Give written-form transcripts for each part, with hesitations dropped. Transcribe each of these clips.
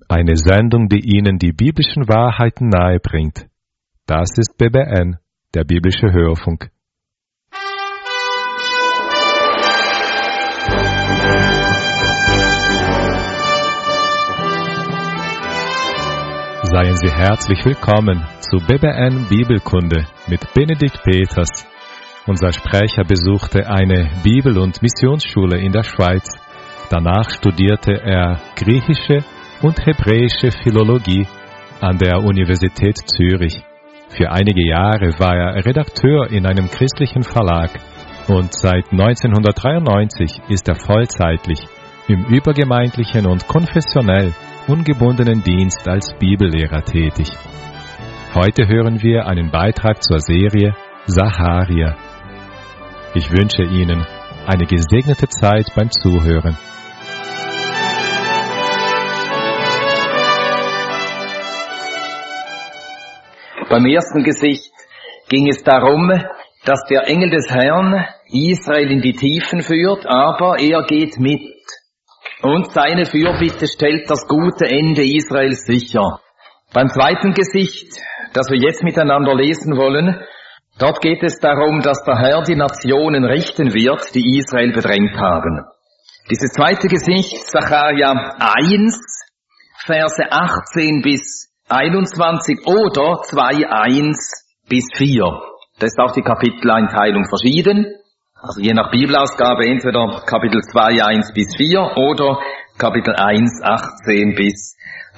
Eine Sendung, die Ihnen die biblischen Wahrheiten nahebringt. Das ist BBN, der biblische Hörfunk. Seien Sie herzlich willkommen zu BBN Bibelkunde mit Benedikt Peters. Unser Sprecher besuchte eine Bibel- und Missionsschule in der Schweiz. Danach studierte er griechische und hebräische Philologie an der Universität Zürich. Für einige Jahre war er Redakteur in einem christlichen Verlag und seit 1993 ist er vollzeitlich im übergemeindlichen und konfessionell ungebundenen Dienst als Bibellehrer tätig. Heute hören wir einen Beitrag zur Serie Sacharia. Ich wünsche Ihnen eine gesegnete Zeit beim Zuhören. Beim ersten Gesicht ging es darum, dass der Engel des Herrn Israel in die Tiefen führt, aber er geht mit. Und seine Fürbitte stellt das gute Ende Israels sicher. Beim zweiten Gesicht, das wir jetzt miteinander lesen wollen, dort geht es darum, dass der Herr die Nationen richten wird, die Israel bedrängt haben. Dieses zweite Gesicht, Sacharia 1, Verse 18 bis 21 oder 2,1 bis 4. Da ist auch die Kapiteleinteilung verschieden. Also je nach Bibelausgabe entweder Kapitel 2, 1 bis 4 oder Kapitel 1, 18 bis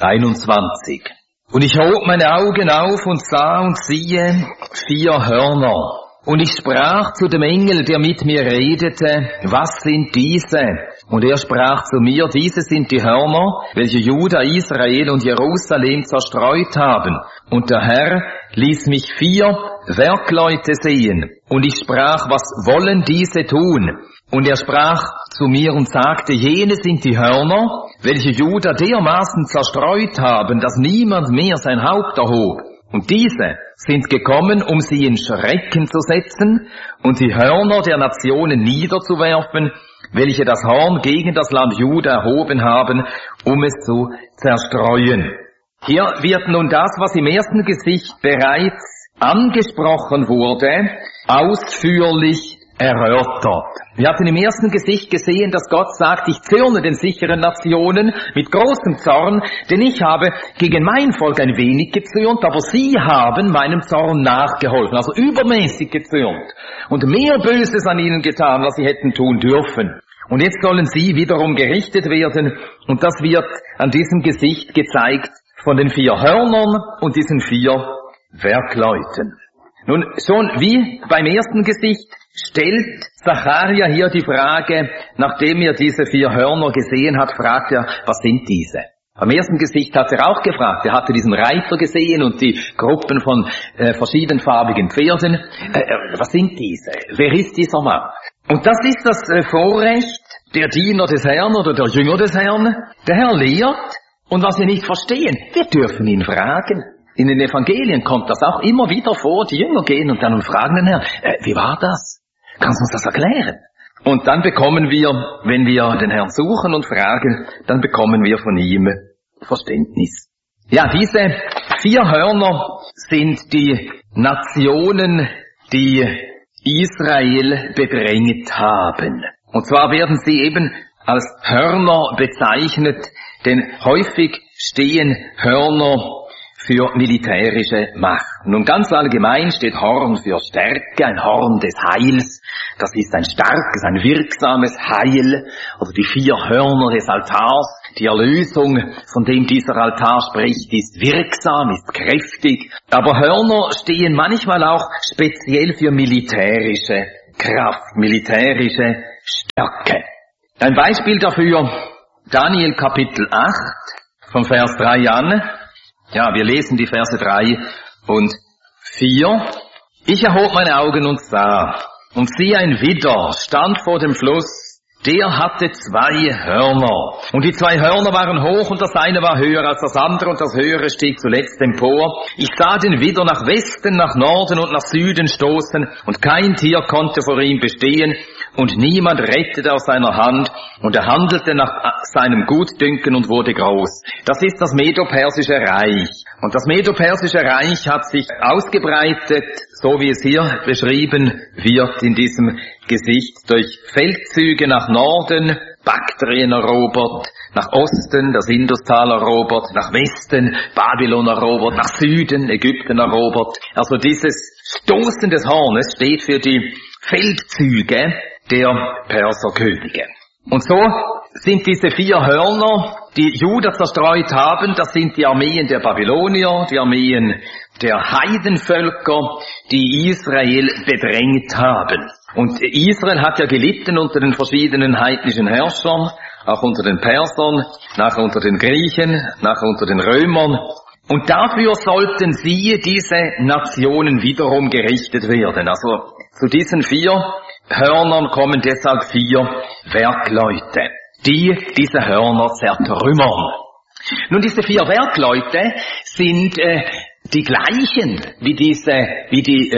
21. Und ich hob meine Augen auf und sah und siehe 4 Hörner. Und ich sprach zu dem Engel, der mit mir redete, was sind diese? Und er sprach zu mir, diese sind die Hörner, welche Juda, Israel und Jerusalem zerstreut haben. Und der Herr ließ mich 4 Werkleute sehen. Und ich sprach, was wollen diese tun? Und er sprach zu mir und sagte, jene sind die Hörner, welche Juda dermaßen zerstreut haben, dass niemand mehr sein Haupt erhob. Und diese sind gekommen, um sie in Schrecken zu setzen und die Hörner der Nationen niederzuwerfen, welche das Horn gegen das Land Juda erhoben haben, um es zu zerstreuen. Hier wird nun das, was im ersten Gesicht bereits angesprochen wurde, ausführlich erörtert. Wir hatten im ersten Gesicht gesehen, dass Gott sagt, ich zürne den sicheren Nationen mit großem Zorn, denn ich habe gegen mein Volk ein wenig gezürnt, aber sie haben meinem Zorn nachgeholfen, also übermäßig gezürnt und mehr Böses an ihnen getan, was sie hätten tun dürfen. Und jetzt sollen sie wiederum gerichtet werden und das wird an diesem Gesicht gezeigt von den 4 Hörnern und diesen 4 Werkleuten. Nun, schon wie beim ersten Gesicht stellt Sacharia hier die Frage, nachdem er diese 4 Hörner gesehen hat, fragt er, was sind diese? Beim ersten Gesicht hat er auch gefragt, er hatte diesen Reiter gesehen und die Gruppen von verschiedenfarbigen Pferden. Was sind diese? Wer ist dieser Mann? Und das ist das Vorrecht der Diener des Herrn oder der Jünger des Herrn. Der Herr lehrt und was wir nicht verstehen, wir dürfen ihn fragen. In den Evangelien kommt das auch immer wieder vor. Die Jünger gehen und dann fragen den Herrn, wie war das? Kannst du uns das erklären? Und dann bekommen wir, wenn wir den Herrn suchen und fragen, dann bekommen wir von ihm Verständnis. Ja, diese 4 Hörner sind die Nationen, die Israel bedrängt haben. Und zwar werden sie eben als Hörner bezeichnet, denn häufig stehen Hörner für militärische Macht. Nun ganz allgemein steht Horn für Stärke, ein Horn des Heils. Das ist ein starkes, ein wirksames Heil. Also die 4 Hörner des Altars, die Erlösung, von dem dieser Altar spricht, ist wirksam, ist kräftig. Aber Hörner stehen manchmal auch speziell für militärische Kraft, militärische Stärke. Ein Beispiel dafür, Daniel Kapitel 8, von Vers 3 an. Ja, wir lesen die Verse 3 und 4. Ich erhob meine Augen und sah, und siehe, ein Widder stand vor dem Fluss, der hatte 2 Hörner. Und die 2 Hörner waren hoch und das eine war höher als das andere und das höhere stieg zuletzt empor. Ich sah den Widder nach Westen, nach Norden und nach Süden stoßen und kein Tier konnte vor ihm bestehen und niemand rettete aus seiner Hand und er handelte nach seinem Gutdünken und wurde groß. Das ist das Medo-Persische Reich. Und das Medo-Persische Reich hat sich ausgebreitet, so wie es hier beschrieben wird in diesem Gesicht, durch Feldzüge nach Norden, Baktrien erobert, nach Osten, das Industal erobert, nach Westen, Babylon erobert, nach Süden, Ägypten erobert. Also dieses Stoßen des Hornes steht für die Feldzüge der Perserkönige. Und so sind diese 4 Hörner, die Juda zerstreut haben, das sind die Armeen der Babylonier, die Armeen der Heidenvölker, die Israel bedrängt haben. Und Israel hat ja gelitten unter den verschiedenen heidnischen Herrschern, auch unter den Persern, nachher unter den Griechen, nachher unter den Römern. Und dafür sollten diese Nationen wiederum gerichtet werden. Also zu diesen 4 Hörnern kommen deshalb 4 Werkleute, die diese Hörner zertrümmern. Nun, diese 4 Werkleute sind die gleichen wie die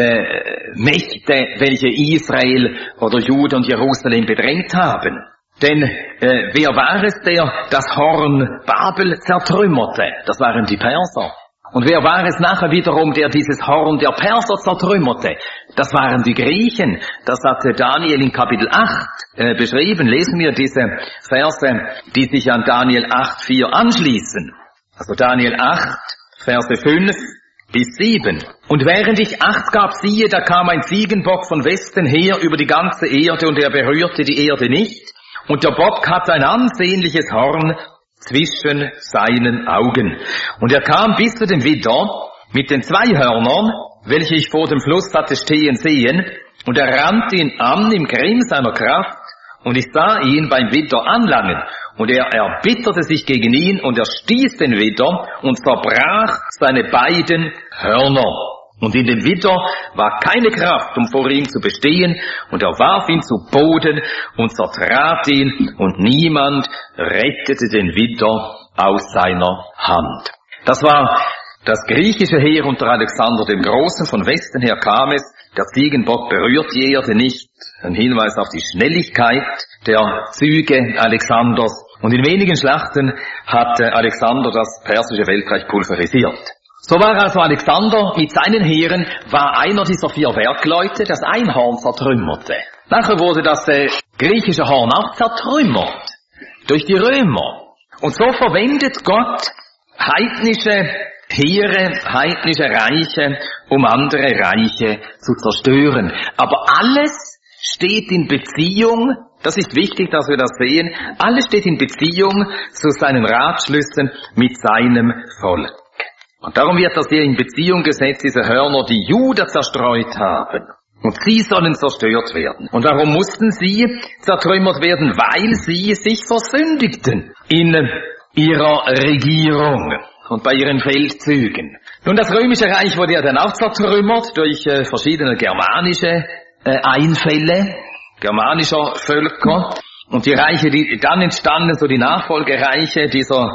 Mächte, welche Israel oder Juda und Jerusalem bedrängt haben. Denn wer war es, der das Horn Babel zertrümmerte? Das waren die Perser. Und wer war es nachher wiederum, der dieses Horn der Perser zertrümmerte? Das waren die Griechen. Das hatte Daniel in Kapitel 8 beschrieben. Lesen wir diese Verse, die sich an Daniel 8,4 anschließen. Also Daniel 8, Verse 5 bis 7. Und während ich Acht gab, siehe, da kam ein Ziegenbock von Westen her über die ganze Erde und er berührte die Erde nicht. Und der Bock hatte ein ansehnliches Horn zwischen seinen Augen. Und er kam bis zu dem Widder mit den 2 Hörnern, welche ich vor dem Fluss hatte stehen sehen, und er rannte ihn an im Grimm seiner Kraft, und ich sah ihn beim Widder anlangen, und er erbitterte sich gegen ihn, und er stieß den Widder und zerbrach seine beiden Hörner. Und in dem Widder war keine Kraft, um vor ihm zu bestehen, und er warf ihn zu Boden und zertrat ihn, und niemand rettete den Widder aus seiner Hand. Das war das griechische Heer unter Alexander dem Großen. Von Westen her kam es, der Ziegenbock berührt die Erde nicht, ein Hinweis auf die Schnelligkeit der Züge Alexanders. Und in wenigen Schlachten hat Alexander das persische Weltreich pulverisiert. So war also Alexander mit seinen Heeren, war einer dieser 4 Werkleute, das ein Horn zertrümmerte. Nachher wurde das griechische Horn auch zertrümmert durch die Römer. Und so verwendet Gott heidnische Heere, heidnische Reiche, um andere Reiche zu zerstören. Aber alles steht in Beziehung, das ist wichtig, dass wir das sehen, alles steht in Beziehung zu seinen Ratschlüssen mit seinem Volk. Und darum wird das hier in Beziehung gesetzt, diese Hörner, die Juda zerstreut haben. Und sie sollen zerstört werden. Und warum mussten sie zertrümmert werden? Weil sie sich versündigten in ihrer Regierung und bei ihren Feldzügen. Nun, das Römische Reich wurde ja dann auch zertrümmert durch verschiedene germanische Einfälle, germanischer Völker. Und die Reiche, die dann entstanden, so die Nachfolgereiche dieser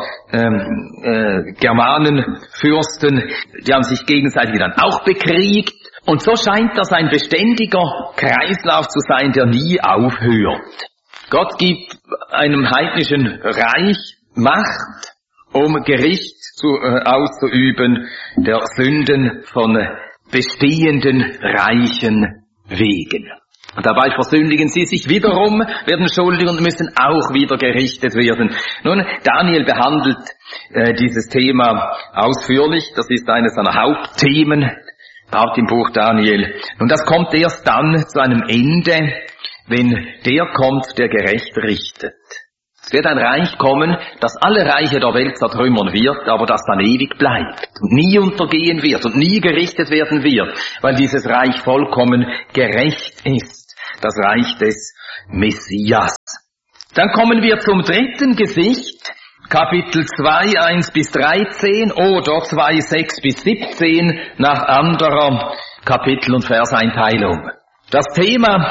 Germanenfürsten, die haben sich gegenseitig dann auch bekriegt. Und so scheint das ein beständiger Kreislauf zu sein, der nie aufhört. Gott gibt einem heidnischen Reich Macht, um Gericht auszuüben der Sünden von bestehenden Reichen wegen. Und dabei versündigen sie sich wiederum, werden schuldig und müssen auch wieder gerichtet werden. Nun, Daniel behandelt dieses Thema ausführlich. Das ist eines seiner Hauptthemen, auch im Buch Daniel. Und das kommt erst dann zu einem Ende, wenn der kommt, der gerecht richtet. Es wird ein Reich kommen, das alle Reiche der Welt zertrümmern wird, aber das dann ewig bleibt und nie untergehen wird und nie gerichtet werden wird, weil dieses Reich vollkommen gerecht ist. Das Reich des Messias. Dann kommen wir zum dritten Gesicht, Kapitel 2, 1 bis 13 oder 2, 6 bis 17 nach anderer Kapitel- und Verseinteilung. Das Thema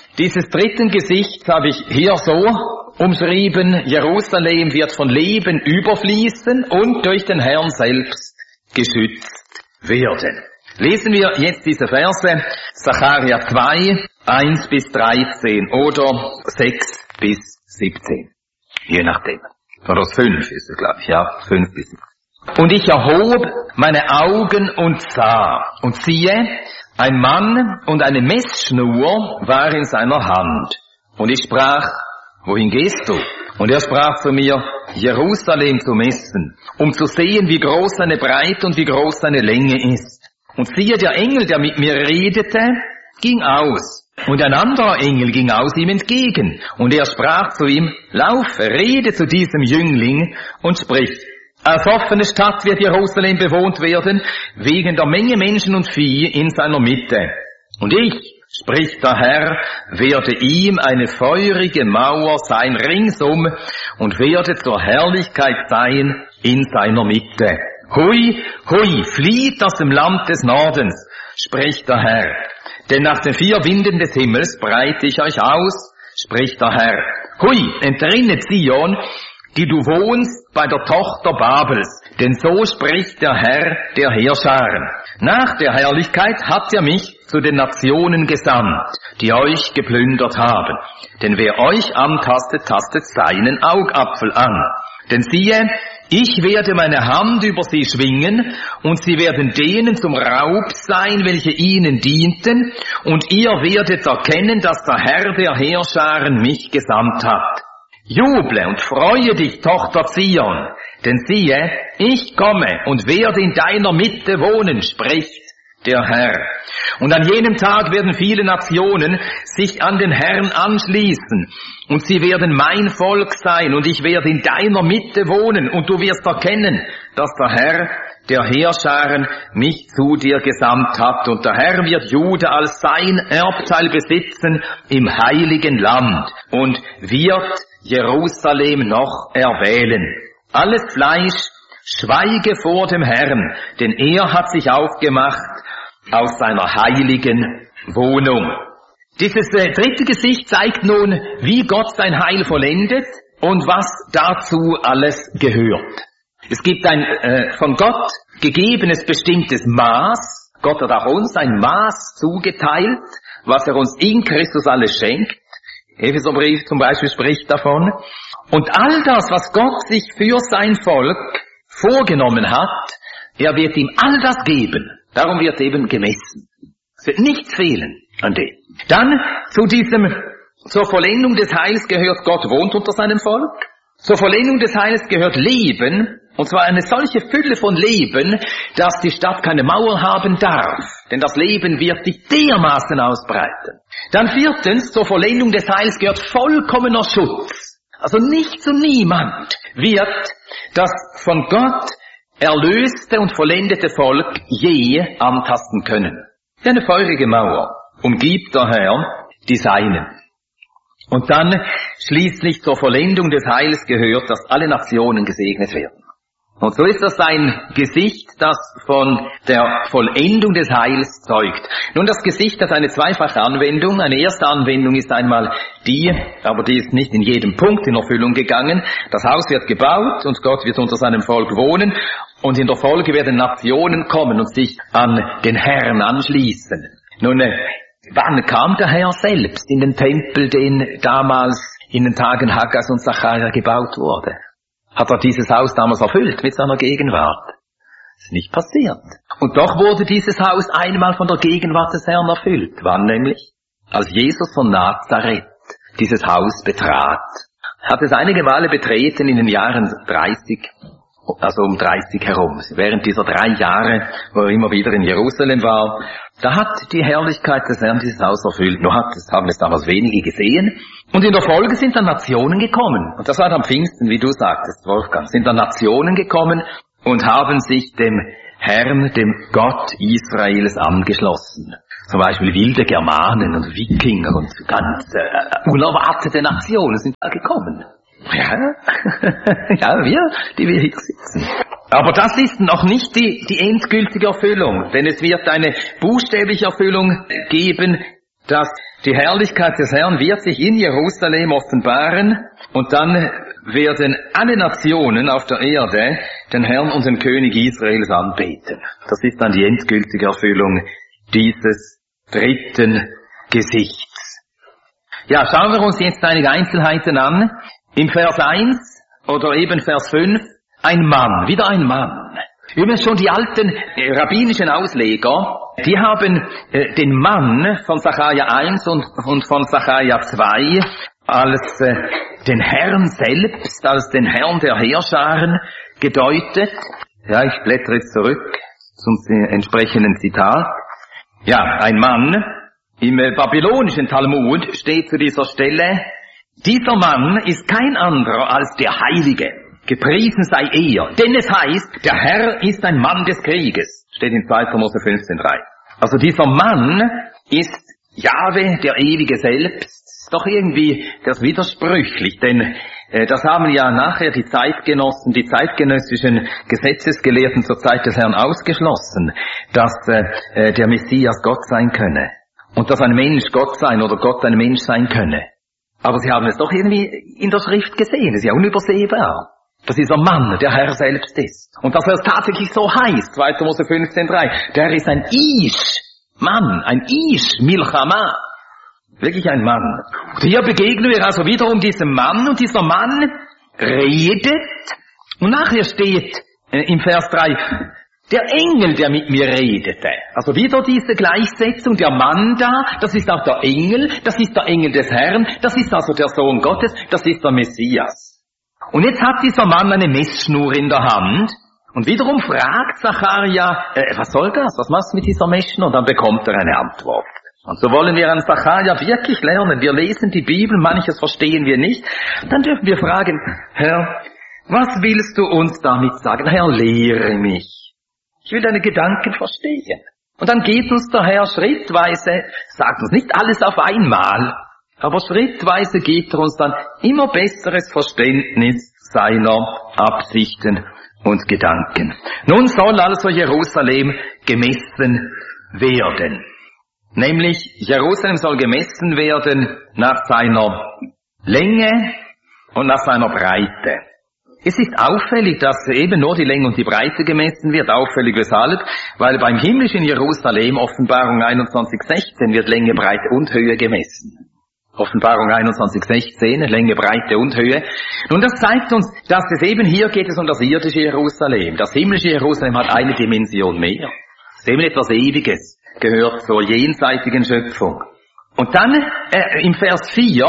Dieses dritten Gesichts habe ich hier so umschrieben: Jerusalem wird von Leben überfließen und durch den Herrn selbst geschützt werden. Lesen wir jetzt diese Verse, Sacharja 2, 1 bis 13 oder 6 bis 17. Je nachdem. Oder 5 ist es, glaube ich, ja, 5 bis 17. Und ich erhob meine Augen und sah, und siehe, ein Mann und eine Messschnur war in seiner Hand. Und ich sprach: Wohin gehst du? Und er sprach zu mir: Jerusalem zu messen, um zu sehen, wie groß seine Breite und wie groß seine Länge ist. Und siehe, der Engel, der mit mir redete, ging aus. Und ein anderer Engel ging aus ihm entgegen. Und er sprach zu ihm: Laufe, rede zu diesem Jüngling und sprich: Als offene Stadt wird Jerusalem bewohnt werden, wegen der Menge Menschen und Vieh in seiner Mitte. Und ich, spricht der Herr, werde ihm eine feurige Mauer sein ringsum und werde zur Herrlichkeit sein in seiner Mitte. Hui, hui, flieht aus dem Land des Nordens, spricht der Herr. Denn nach den 4 Winden des Himmels breite ich euch aus, spricht der Herr. Hui, entrinne Zion, die du wohnst bei der Tochter Babels, denn so spricht der Herr der Heerscharen. Nach der Herrlichkeit hat er mich zu den Nationen gesandt, die euch geplündert haben. Denn wer euch antastet, tastet seinen Augapfel an. Denn siehe, ich werde meine Hand über sie schwingen, und sie werden denen zum Raub sein, welche ihnen dienten, und ihr werdet erkennen, dass der Herr der Heerscharen mich gesandt hat. Juble und freue dich, Tochter Zion, denn siehe, ich komme und werde in deiner Mitte wohnen, spricht der Herr. Und an jenem Tag werden viele Nationen sich an den Herrn anschließen, und sie werden mein Volk sein, und ich werde in deiner Mitte wohnen, und du wirst erkennen, dass der Herr der Heerscharen mich zu dir gesandt hat, und der Herr wird Juda als sein Erbteil besitzen im heiligen Land, und wird Jerusalem noch erwählen. Alles Fleisch schweige vor dem Herrn, denn er hat sich aufgemacht aus seiner heiligen Wohnung. Dieses dritte Gesicht zeigt nun, wie Gott sein Heil vollendet und was dazu alles gehört. Es gibt ein von Gott gegebenes bestimmtes Maß. Gott hat auch uns ein Maß zugeteilt, was er uns in Christus alles schenkt. Epheserbrief zum Beispiel spricht davon. Und all das, was Gott sich für sein Volk vorgenommen hat, er wird ihm all das geben. Darum wird eben gemessen. Es wird nichts fehlen an dem. Dann zur Vollendung des Heils gehört, Gott wohnt unter seinem Volk. Zur Vollendung des Heils gehört Leben, und zwar eine solche Fülle von Leben, dass die Stadt keine Mauer haben darf. Denn das Leben wird sich dermaßen ausbreiten. Dann 4. zur Vollendung des Heils gehört vollkommener Schutz. Also nichts und niemand wird das von Gott erlöste und vollendete Volk je antasten können. Eine feurige Mauer umgibt der Herr die Seinen. Und dann schließlich zur Vollendung des Heils gehört, dass alle Nationen gesegnet werden. Und so ist das ein Gesicht, das von der Vollendung des Heils zeugt. Nun, das Gesicht hat eine zweifache Anwendung. Eine erste Anwendung ist einmal die, aber die ist nicht in jedem Punkt in Erfüllung gegangen. Das Haus wird gebaut und Gott wird unter seinem Volk wohnen. Und in der Folge werden Nationen kommen und sich an den Herrn anschließen. Nun, wann kam der Herr selbst in den Tempel, den damals in den Tagen Haggas und Sacharja gebaut wurde? Hat er dieses Haus damals erfüllt mit seiner Gegenwart? Das ist nicht passiert. Und doch wurde dieses Haus einmal von der Gegenwart des Herrn erfüllt. Wann nämlich? Als Jesus von Nazareth dieses Haus betrat. Er hat es einige Male betreten in den Jahren 30, also um 30 herum. Während dieser 3 Jahre, wo er immer wieder in Jerusalem war, da hat die Herrlichkeit des Herrn dieses Haus erfüllt. Nur haben es damals wenige gesehen. Und in der Folge sind dann Nationen gekommen. Und das war am Pfingsten, wie du sagtest, Wolfgang. Sind dann Nationen gekommen und haben sich dem Herrn, dem Gott Israels angeschlossen. Zum Beispiel wilde Germanen und Wikinger und ganz unerwartete Nationen sind da gekommen. Ja, wir, die wir hier sitzen. Aber das ist noch nicht die endgültige Erfüllung, denn es wird eine buchstäbliche Erfüllung geben dass die Herrlichkeit des Herrn wird sich in Jerusalem offenbaren und dann werden alle Nationen auf der Erde den Herrn und den König Israels anbeten. Das ist dann die endgültige Erfüllung dieses dritten Gesichts. Ja, schauen wir uns jetzt einige Einzelheiten an. Im Vers 1 oder eben Vers 5, ein Mann, wieder ein Mann. Übrigens schon die alten rabbinischen Ausleger, die haben den Mann von Sacharja 1 und von Sacharja 2 als den Herrn selbst, als den Herrn der Heerscharen gedeutet. Ja, ich blättere jetzt zurück zum entsprechenden Zitat. Ja, ein Mann, im babylonischen Talmud steht zu dieser Stelle, dieser Mann ist kein anderer als der Heilige. Gepriesen sei er, denn es heißt, der Herr ist ein Mann des Krieges. Steht in 2. Mose 15,3. Also dieser Mann ist Jahwe, der Ewige selbst. Doch irgendwie das widersprüchlich, denn das haben ja nachher die Zeitgenossen, die zeitgenössischen Gesetzesgelehrten zur Zeit des Herrn ausgeschlossen, dass der Messias Gott sein könne und dass ein Mensch Gott sein oder Gott ein Mensch sein könne. Aber sie haben es doch irgendwie in der Schrift gesehen, es ist ja unübersehbar, dass dieser Mann der Herr selbst ist. Und dass er es tatsächlich so heißt, 2. Mose 15,3, der ist ein Ish-Mann, ein Ish-Milchama. Wirklich ein Mann. Und hier begegnen wir also wiederum diesem Mann und dieser Mann redet und nachher steht im Vers 3, der Engel, der mit mir redete. Also wieder diese Gleichsetzung, der Mann da, das ist auch der Engel, das ist der Engel des Herrn, das ist also der Sohn Gottes, das ist der Messias. Und jetzt hat dieser Mann eine Messschnur in der Hand und wiederum fragt Sacharja, was soll das, was machst du mit dieser Messschnur? Und dann bekommt er eine Antwort. Und so wollen wir an Sacharja wirklich lernen. Wir lesen die Bibel, manches verstehen wir nicht. Dann dürfen wir fragen, Herr, was willst du uns damit sagen? Herr, lehre mich. Ich will deine Gedanken verstehen. Und dann geht uns der Herr schrittweise, sagt uns nicht alles auf einmal, aber schrittweise gibt er uns dann immer besseres Verständnis seiner Absichten und Gedanken. Nun soll also Jerusalem gemessen werden. Nämlich Jerusalem soll gemessen werden nach seiner Länge und nach seiner Breite. Es ist auffällig, dass eben nur die Länge und die Breite gemessen wird. Auffällig weshalb? Weil beim himmlischen Jerusalem, Offenbarung 21,16, wird Länge, Breite und Höhe gemessen. Offenbarung 21,16, Länge, Breite und Höhe. Nun, das zeigt uns, dass es eben hier geht es um das irdische Jerusalem. Das himmlische Jerusalem hat eine Dimension mehr. Es ist eben etwas Ewiges, gehört zur jenseitigen Schöpfung. Und dann im Vers 4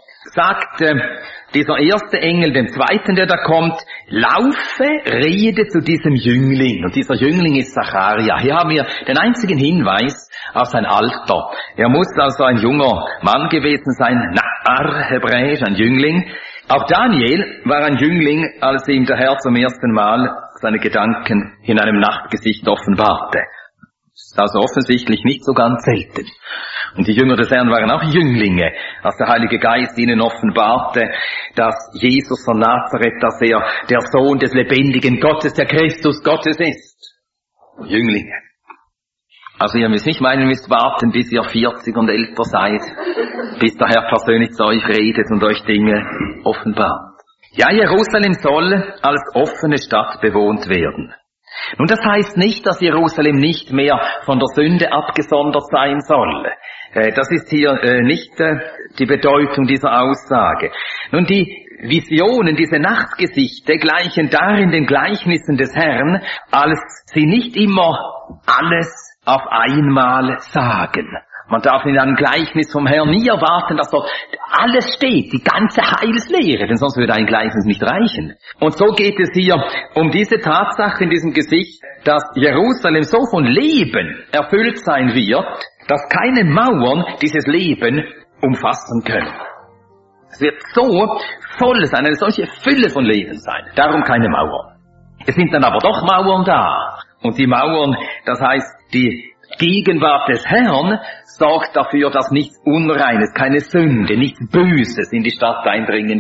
sagt dieser erste Engel dem zweiten, der da kommt, laufe, rede zu diesem Jüngling. Und dieser Jüngling ist Sacharja. Hier haben wir den einzigen Hinweis auf sein Alter. Er muss also ein junger Mann gewesen sein, Na'ar, hebräisch, ein Jüngling. Auch Daniel war ein Jüngling, als ihm der Herr zum ersten Mal seine Gedanken in einem Nachtgesicht offenbarte. Das ist also offensichtlich nicht so ganz selten. Und die Jünger des Herrn waren auch Jünglinge, als der Heilige Geist ihnen offenbarte, dass Jesus von Nazareth, dass er der Sohn des lebendigen Gottes, der Christus Gottes ist. Jünglinge. Also ihr müsst nicht meinen, ihr müsst warten, bis ihr 40 und älter seid, bis der Herr persönlich zu euch redet und euch Dinge offenbart. Ja, Jerusalem soll als offene Stadt bewohnt werden. Nun, das heißt nicht, dass Jerusalem nicht mehr von der Sünde abgesondert sein soll. Das ist hier nicht die Bedeutung dieser Aussage. Nun, die Visionen, diese Nachtgesichte gleichen darin den Gleichnissen des Herrn, als sie nicht immer alles auf einmal sagen. Man darf in einem Gleichnis vom Herrn nie erwarten, dass dort alles steht, die ganze Heilslehre, denn sonst würde ein Gleichnis nicht reichen. Und so geht es hier um diese Tatsache in diesem Gesicht, dass Jerusalem so von Leben erfüllt sein wird, dass keine Mauern dieses Leben umfassen können. Es wird so voll sein, eine solche Fülle von Leben sein, darum keine Mauern. Es sind dann aber doch Mauern da. Und die Mauern, das heißt, die Gegenwart des Herrn sorgt dafür, dass nichts Unreines, keine Sünde, nichts Böses in die Stadt eindringen